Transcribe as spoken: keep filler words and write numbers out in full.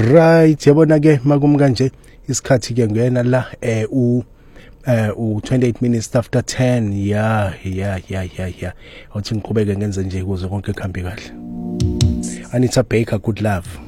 Right, yabona ke makum kanje isikhathi ke ngena la eh u eh u twenty-eight minutes after ten. Yeah, yeah, yeah, yeah, yeah. Awuthi ngiqhubeke ngenze nje ukuze konke kuhambe kahle. Anita Baker, good love.